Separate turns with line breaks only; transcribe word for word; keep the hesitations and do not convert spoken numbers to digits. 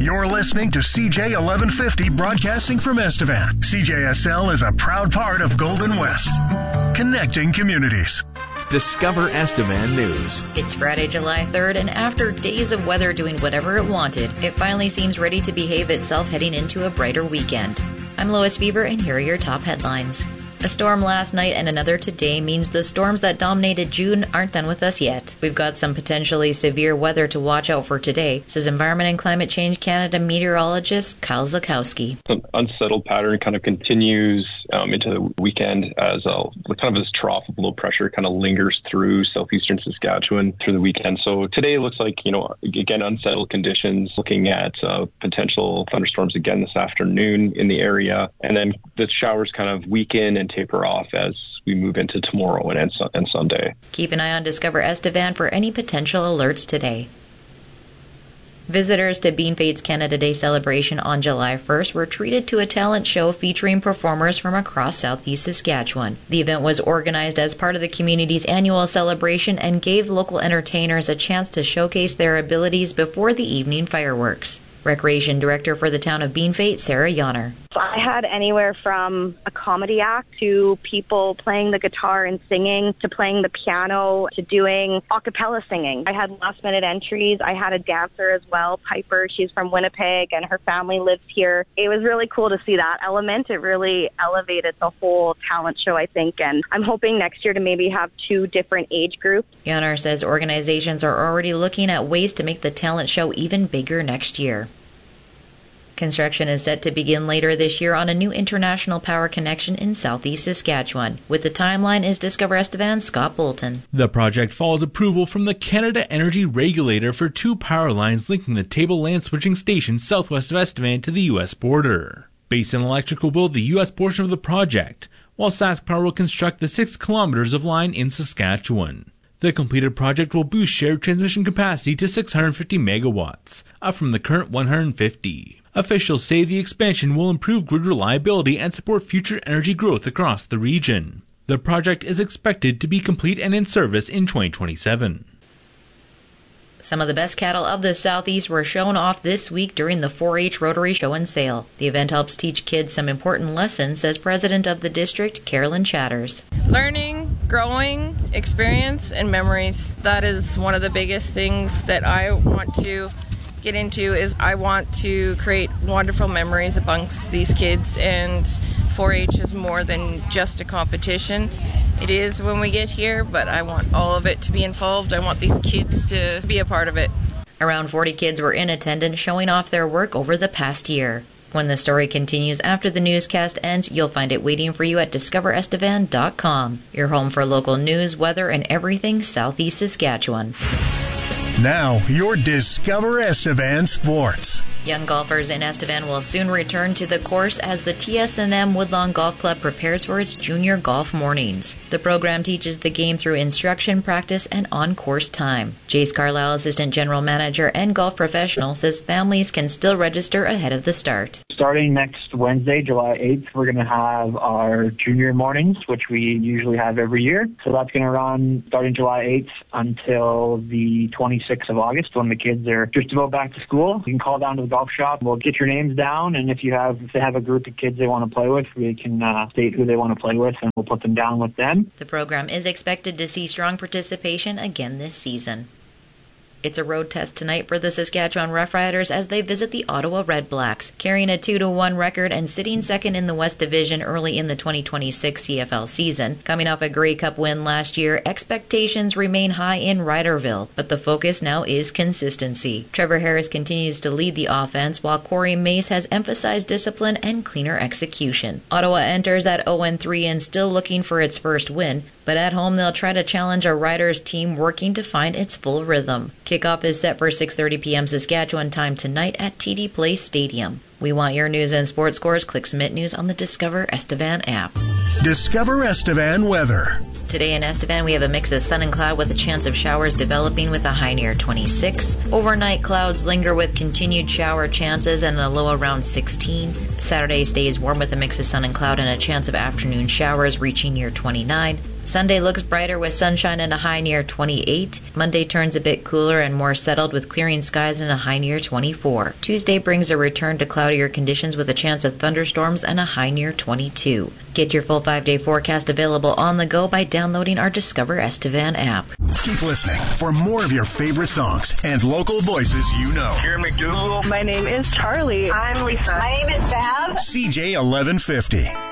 You're listening to C J eleven fifty broadcasting from Estevan. C J S L is a proud part of Golden West, connecting communities.
Discover Estevan News.
It's Friday, July third, and after days of weather doing whatever it wanted, it finally seems ready to behave itself heading into a brighter weekend. I'm Lois Bieber, and here are your top headlines. A storm last night and another today means the storms that dominated June aren't done with us yet. We've got some potentially severe weather to watch out for today, says Environment and Climate Change Canada meteorologist Kyle Zakowski.
An unsettled pattern kind of continues um, into the weekend as a kind of this trough of low pressure kind of lingers through southeastern Saskatchewan through the weekend. So today looks like, you know, again, unsettled conditions, looking at uh, potential thunderstorms again this afternoon in the area. And then the showers kind of weaken and taper off as we move into tomorrow and, and, and Sunday.
Keep an eye on Discover Estevan for any potential alerts today. Visitors to Bean Fate's Canada Day celebration on July first were treated to a talent show featuring performers from across southeast Saskatchewan. The event was organized as part of the community's annual celebration and gave local entertainers a chance to showcase their abilities before the evening fireworks. Recreation Director for the town of Bean Fate, Sarah Yonner.
I had anywhere from a comedy act to people playing the guitar and singing to playing the piano to doing a cappella singing. I had last minute entries. I had a dancer as well, Piper. She's from Winnipeg and her family lives here. It was really cool to see that element. It really elevated the whole talent show, I think, and I'm hoping next year to maybe have two different age groups.
Yonner says organizations are already looking at ways to make the talent show even bigger next year. Construction is set to begin later this year on a new international power connection in southeast Saskatchewan. With the timeline is Discover Estevan's Scott Bolton.
The project follows approval from the Canada Energy Regulator for two power lines linking the Table-Land switching station southwest of Estevan to the U S border. Basin Electric will build the U S portion of the project, while Sask Power will construct the six kilometers of line in Saskatchewan. The completed project will boost shared transmission capacity to six hundred fifty megawatts, up from the current one hundred fifty. Officials say the expansion will improve grid reliability and support future energy growth across the region. The project is expected to be complete and in service in twenty twenty-seven.
Some of the best cattle of the Southeast were shown off this week during the four H Rotary Show and Sale. The event helps teach kids some important lessons, says President of the district, Carolyn Chatters.
Learning, growing, experience, and memories. That is one of the biggest things that I want to get into is I want to create wonderful memories amongst these kids, and four H is more than just a competition. It is when we get here, but I want all of it to be involved. I want these kids to be a part of it.
Around forty kids were in attendance showing off their work over the past year. When the story continues after the newscast ends, you'll find it waiting for you at discover estevan dot com, your home for local news, weather, and everything southeast Saskatchewan.
Now, your Discover Estevan Sports.
Young golfers in Estevan will soon return to the course as the T S and M Woodlawn Golf Club prepares for its junior golf mornings. The program teaches the game through instruction, practice, and on-course time. Jace Carlisle, Assistant General Manager and golf professional, says families can still register ahead of the start.
Starting next Wednesday, July eighth, we're going to have our junior mornings, which we usually have every year. So that's going to run starting July eighth until the twenty-sixth of August, when the kids are just about back to school. You can call down to the golf shop. We'll get your names down, and if you have if they have a group of kids they want to play with, we can uh, state who they want to play with, and we'll put them down with them.
The program is expected to see strong participation again this season. It's a road test tonight for the Saskatchewan Roughriders as they visit the Ottawa Red Blacks, carrying a two to one record and sitting second in the West Division early in the twenty twenty-six C F L season. Coming off a Grey Cup win last year, expectations remain high in Riderville, but the focus now is consistency. Trevor Harris continues to lead the offense, while Corey Mace has emphasized discipline and cleaner execution. Ottawa enters at oh and three and still looking for its first win, but at home they'll try to challenge a Riders team working to find its full rhythm. Kickoff is set for six thirty p.m. Saskatchewan time tonight at T D Place Stadium. We want your news and sports scores. Click Submit News on the Discover Estevan app.
Discover Estevan weather.
Today in Estevan, we have a mix of sun and cloud with a chance of showers developing with a high near twenty-six. Overnight clouds linger with continued shower chances and a low around sixteen. Saturday stays warm with a mix of sun and cloud and a chance of afternoon showers reaching near twenty-nine. Sunday looks brighter with sunshine and a high near twenty-eight. Monday turns a bit cooler and more settled with clearing skies and a high near twenty-four. Tuesday brings a return to cloudier conditions with a chance of thunderstorms and a high near twenty-two. Get your full five-day forecast available on the go by downloading our Discover Estevan app.
Keep listening for more of your favorite songs and local voices you know.
Karen McDougal.
My name is Charlie.
I'm Lisa.
My name is Bev.
C J eleven fifty.